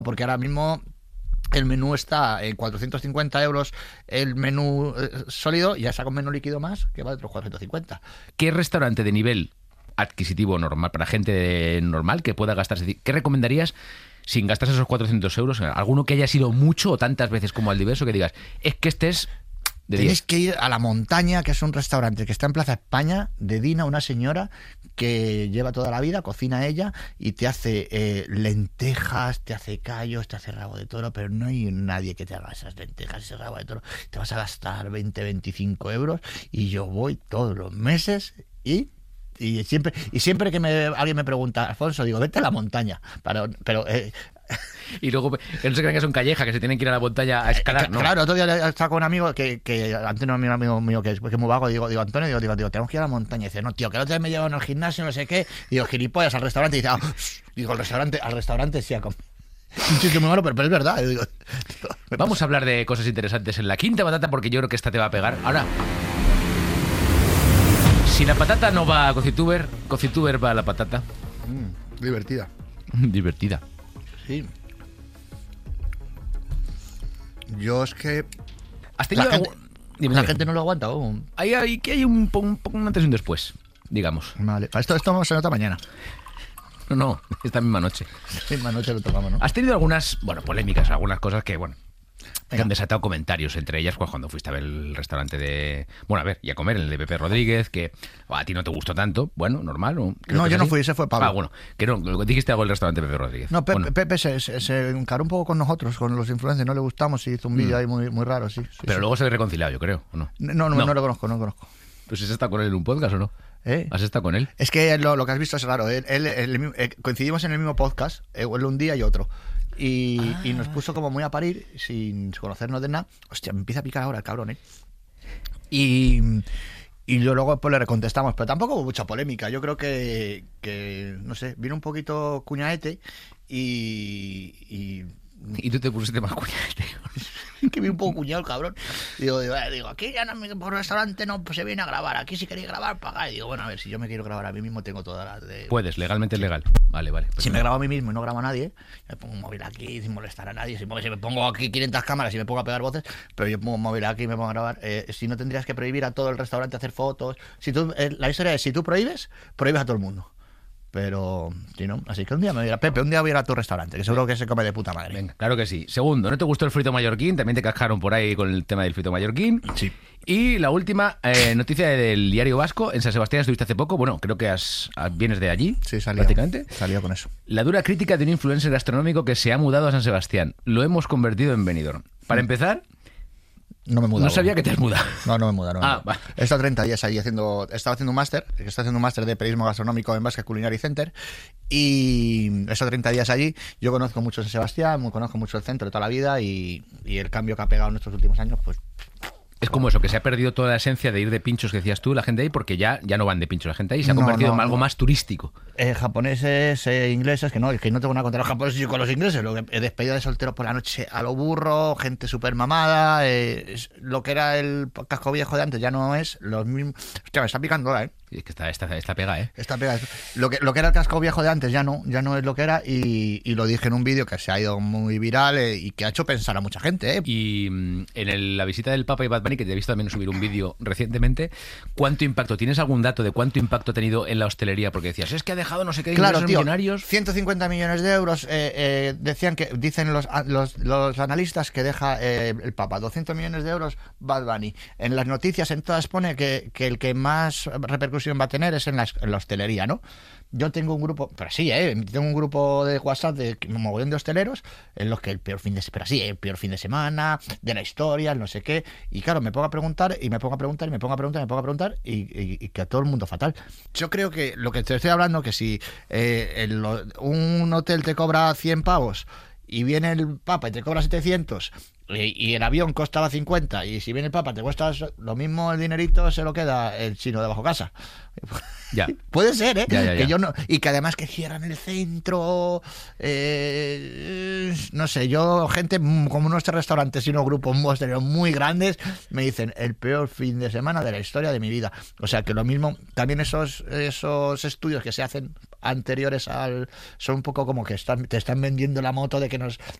porque ahora mismo el menú está en 450 euros, el menú sólido, y ya saca un menú líquido más que va de otros 450. ¿Qué restaurante de nivel adquisitivo normal, para gente normal que pueda gastarse? ¿Qué recomendarías sin gastarse esos 400 euros? ¿Alguno que haya sido mucho o tantas veces como Aldiverso que digas, es que este es de 10? Tenéis que ir a La Montaña, que es un restaurante que está en Plaza España, de Dina, una señora que lleva toda la vida, cocina ella y te hace lentejas, te hace callos, te hace rabo de toro, pero no hay nadie que te haga esas lentejas, ese rabo de toro. Te vas a gastar 20, 25 euros y yo voy todos los meses y siempre que alguien me pregunta, Alfonso, digo, vete a La Montaña, pero y luego que no se crean que son callejas, que se tienen que ir a la montaña a escalar, ¿no? Claro, otro día estaba con un amigo que Antonio, un amigo mío que es muy vago, digo, Antonio, tenemos que ir a la montaña. Y dice, no, tío, que el otro día me llevan al gimnasio, no sé qué. Y digo, gilipollas, al restaurante. Y dice, digo, al restaurante sí, un sitio muy malo, pero es verdad. Digo, vamos a hablar de cosas interesantes en La Quinta Patata, porque yo creo que esta te va a pegar. Ahora, si la patata no va a Cocituber va a la patata. Divertida. Divertida. Sí. Yo es que... ¿Has tenido la gente no lo aguanta aún. Hay un poco un antes y un después, digamos. Vale. Esto se nota mañana. No, esta misma noche. Esta misma noche lo tocamos, ¿no? Has tenido algunas, polémicas, algunas cosas que, que han desatado comentarios, entre ellas cuando fuiste a ver el restaurante y a comer en el de Pepe Rodríguez, que a ti no te gustó tanto, normal. No, yo no fui, ese fue Pablo. Que no, dijiste algo del restaurante Pepe Rodríguez. No, Pepe se encaró un poco con nosotros, con los influencers, no le gustamos y hizo un vídeo ahí muy, muy raro, sí. Pero luego se habéis reconciliado, yo creo, ¿o no? No lo conozco, no lo conozco. ¿Pues has estado con él en un podcast o no? ¿Has estado con él? Es que lo que has visto es raro. Coincidimos en el mismo podcast, él un día y otro. Y nos puso como muy a parir, sin conocernos de nada. Hostia, me empieza a picar ahora el cabrón, Y yo luego pues le recontestamos, pero tampoco hubo mucha polémica. Yo creo que no sé, vino un poquito cuñaete y tú te pusiste más cuñaete. Que vi un poco cuñado el cabrón. Digo, aquí ya por restaurante no se viene a grabar. Aquí si queréis grabar, pagáis. Digo, a ver, si yo me quiero grabar a mí mismo, tengo todas las de... Puedes, legalmente es legal. Vale. Si me grabo a mí mismo y no grabo a nadie, me pongo un móvil aquí sin molestar a nadie. Si me pongo aquí 500 cámaras y me pongo a pegar voces, pero yo pongo un móvil aquí y me pongo a grabar. Si no, tendrías que prohibir a todo el restaurante hacer fotos. La historia es, si tú prohíbes a todo el mundo. Pero, si no, así que un día voy a ir a tu restaurante, que seguro que se come de puta madre. Venga, claro que sí. Segundo, ¿no te gustó el frito mallorquín? También te cascaron por ahí con el tema del frito mallorquín. Sí. Y la última noticia del Diario Vasco. En San Sebastián estuviste hace poco. Creo que vienes de allí. Sí, salía. Prácticamente. Salía con eso. La dura crítica de un influencer gastronómico que se ha mudado a San Sebastián. Lo hemos convertido en Benidorm. Para empezar... No me he mudado. No sabía que te has mudado. No me he mudado. Vale. He estado 30 días ahí estaba haciendo un máster, de periodismo gastronómico en Basque Culinary Center, y he estado 30 días allí. Yo conozco mucho San Sebastián, conozco mucho el centro de toda la vida, y el cambio que ha pegado en estos últimos años, pues... Es como eso, que se ha perdido toda la esencia de ir de pinchos que decías tú, la gente ahí, porque ya no van de pinchos la gente ahí, se ha convertido en algo más turístico. Japoneses, ingleses, que no tengo nada contra los japoneses y con los ingleses, despedida de soltero por la noche a lo burro, gente súper mamada, lo que era el casco viejo de antes ya no es lo mismo. Hostia, me está picando ahora, Es que esta pega, Esta pega. Lo que era el casco viejo de antes ya no es lo que era, y lo dije en un vídeo que se ha ido muy viral y que ha hecho pensar a mucha gente, Y en la visita del Papa y Bad Bunny, que te he visto también subir un vídeo recientemente, ¿cuánto impacto? ¿Tienes algún dato de cuánto impacto ha tenido en la hostelería? Porque decías, es que ha dejado no sé qué ingresos millonarios. 150 millones de euros, dicen los analistas que deja el Papa, 200 millones de euros Bad Bunny. En las noticias en todas pone que el que más repercusión va a tener es en la hostelería, ¿no? Yo tengo un grupo, pero sí, tengo un grupo de WhatsApp de un mogollón de hosteleros en los que el peor fin de semana de la historia, el no sé qué, y claro, me pongo a preguntar y que a todo el mundo fatal. Yo creo que lo que te estoy hablando, que si un hotel te cobra 100 pavos y viene el Papa y te cobra 700 y el avión costaba 50, y si viene el Papa te cuesta lo mismo, el dinerito se lo queda el chino de bajo casa. Ya. Puede ser, Ya. Que yo no, y que además que cierran el centro, no sé, gente como nuestros restaurantes y unos grupos muy grandes me dicen el peor fin de semana de la historia de mi vida. O sea que lo mismo, también esos estudios que se hacen anteriores al... Son un poco como que te están vendiendo la moto de que nos